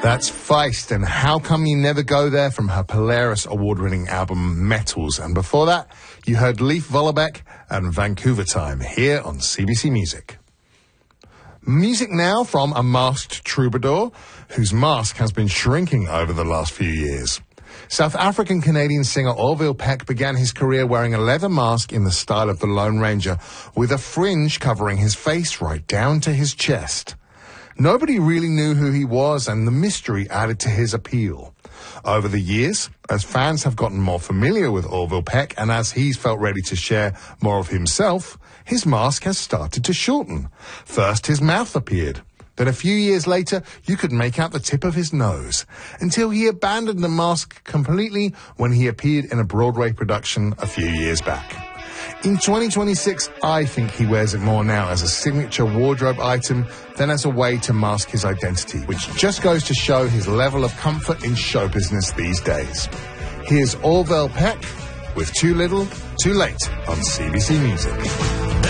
That's Feist and How Come You Never Go There from her Polaris award-winning album Metals. And before that, you heard Leif Vollebeck and Vancouver Time here on CBC Music. Music now from a masked troubadour whose mask has been shrinking over the last few years. South African-Canadian singer Orville Peck began his career wearing a leather mask in the style of the Lone Ranger, with a fringe covering his face right down to his chest. Nobody really knew who he was, and the mystery added to his appeal. Over the years, as fans have gotten more familiar with Orville Peck, and as he's felt ready to share more of himself, his mask has started to shorten. First, his mouth appeared. Then a few years later, you could make out the tip of his nose, until he abandoned the mask completely when he appeared in a Broadway production a few years back. In 2026, I think he wears it more now as a signature wardrobe item than as a way to mask his identity, which just goes to show his level of comfort in show business these days. Here's Orville Peck with Too Little, Too Late on CBC Music.